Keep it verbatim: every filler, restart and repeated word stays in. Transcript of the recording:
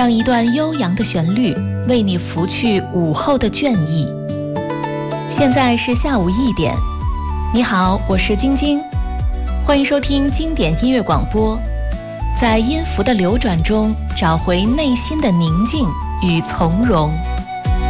让一段悠扬的旋律为你拂去午后的倦意。现在是下午一点，你好，我是晶晶，欢迎收听经典音乐广播，在音符的流转中找回内心的宁静与从容。